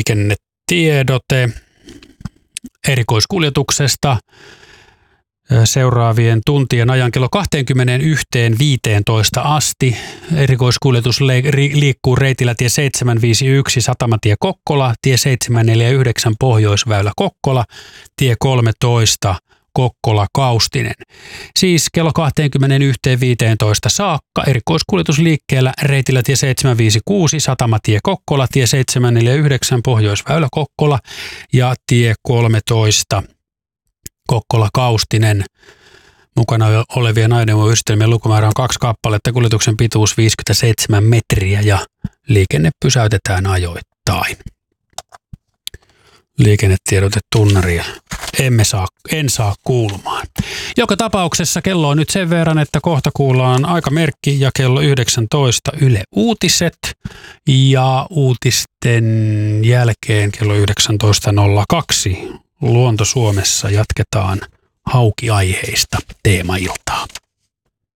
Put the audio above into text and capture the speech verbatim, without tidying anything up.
liikennetiedote erikoiskuljetuksesta seuraavien tuntien ajan kello kaksikymmentäyksi viisitoista asti. Erikoiskuljetus liikkuu reitillä tie seitsemänsataaviisikymmentäyksi Satamatie Kokkola, tie seitsemänsataaneljäkymmentäyhdeksän Pohjoisväylä Kokkola, tie kolmetoista Kokkola Kaustinen. Siis kello kaksikymmentäyksi viisitoista saakka erikoiskuljetus liikkeellä reitillä tie seitsemänsataaviisikymmentäkuusi Satamatie Kokkola, tie seitsemänsataaneljäkymmentäyhdeksän Pohjoisväylä Kokkola ja tie kolmetoista Kokkola Kaustinen. Mukana olevien ajoneuvoyhdistelmien lukumäärä on kaksi kappaletta, kuljetuksen pituus viisikymmentäseitsemän metriä ja liikenne pysäytetään ajoittain. Liikennetiedote tunnaria. Emme saa, en saa kuulumaan. Joka tapauksessa kello on nyt sen verran, että kohta kuullaan aikamerkki ja kello yhdeksäntoista Yle Uutiset. Ja uutisten jälkeen kello yhdeksäntoista nolla kaksi Luonto Suomessa jatketaan haukiaiheista teemailtaa.